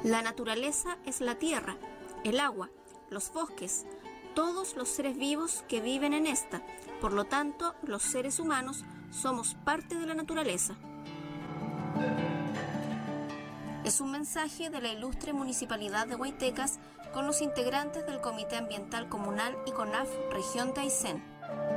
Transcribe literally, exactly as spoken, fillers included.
La naturaleza es la tierra, el agua, los bosques, todos los seres vivos que viven en esta. Por lo tanto, los seres humanos somos parte de la naturaleza. Es un mensaje de la ilustre Municipalidad de Huaytecas con los integrantes del Comité Ambiental Comunal y CONAF Región de Aysén.